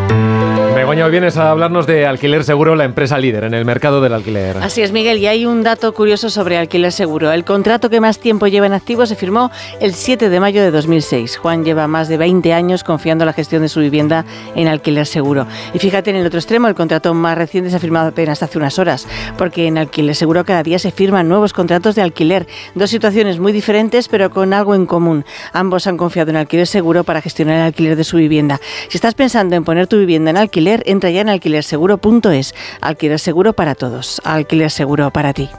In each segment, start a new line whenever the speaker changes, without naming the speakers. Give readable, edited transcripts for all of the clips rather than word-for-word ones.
Begoña, hoy vienes a hablarnos de Alquiler Seguro, la empresa líder en el mercado del alquiler.
Así es, Miguel, y hay un dato curioso sobre Alquiler Seguro. El contrato que más tiempo lleva en activo se firmó el 7 de mayo de 2006. Juan lleva más de 20 años confiando la gestión de su vivienda en Alquiler Seguro. Y fíjate, en el otro extremo, el contrato más reciente se ha firmado apenas hace unas horas, porque en Alquiler Seguro cada día se firman nuevos contratos de alquiler. Dos situaciones muy diferentes, pero con algo en común. Ambos han confiado en Alquiler Seguro para gestionar el alquiler de su vivienda. Si estás pensando en poner tu vivienda en alquiler, entra ya en alquilerseguro.es. Alquiler seguro para todos. Alquiler seguro para ti.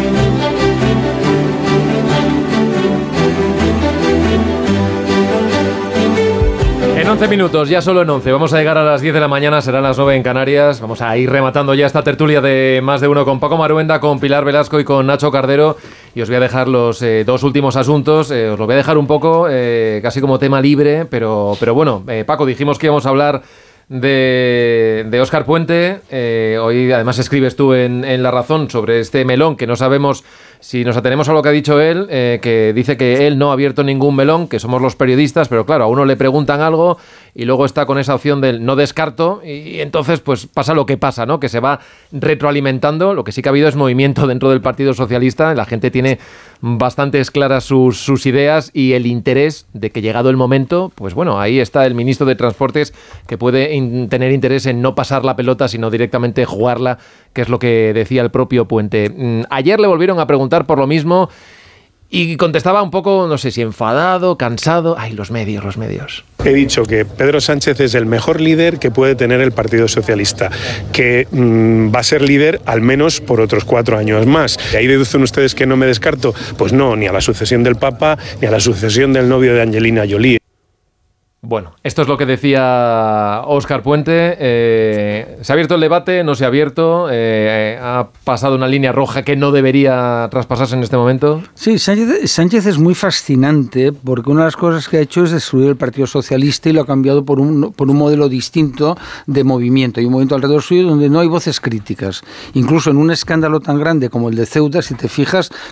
En 11 minutos, ya solo en 11. Vamos a llegar a las 10 de la mañana, serán las 9 en Canarias. Vamos a ir rematando ya esta tertulia de Más de Uno con Paco Maruenda, con Pilar Velasco y con Nacho Cardero. Y os voy a dejar los dos últimos asuntos. Os lo voy a dejar un poco casi como tema libre, pero bueno, Paco, dijimos que íbamos a hablar de Óscar Puente. Hoy además escribes tú en La Razón sobre este melón, que no sabemos si nos atenemos a lo que ha dicho él, que dice que él no ha abierto ningún melón, que somos los periodistas, pero claro, a uno le preguntan algo y luego está con esa opción del no descarto, y entonces pues pasa lo que pasa, ¿no? Que se va retroalimentando. Lo que sí que ha habido es movimiento dentro del Partido Socialista. La gente tiene bastantes claras sus ideas y el interés de que, llegado el momento, pues bueno, ahí está el ministro de Transportes, que puede tener interés en no pasar la pelota, sino directamente jugarla, que es lo que decía el propio Puente. Ayer le volvieron a preguntar por lo mismo y contestaba un poco, no sé si enfadado, cansado. Ay, los medios.
He dicho que Pedro Sánchez es el mejor líder que puede tener el Partido Socialista, que va a ser líder al menos por otros 4 años más. ¿De ahí deducen ustedes que no me descarto? Pues no, ni a la sucesión del Papa, ni a la sucesión del novio de Angelina Jolie.
Bueno, esto es lo que decía Óscar Puente. ¿Se ha abierto el debate? ¿No se ha abierto? ¿Ha pasado una línea roja que no debería traspasarse en este momento?
Sí, Sánchez es muy fascinante, porque una de las cosas que ha hecho es destruir el Partido Socialista y lo ha cambiado por un modelo distinto de movimiento. Hay un movimiento alrededor suyo donde no hay voces críticas. Incluso en un escándalo tan grande como el de Ceuta, si te fijas,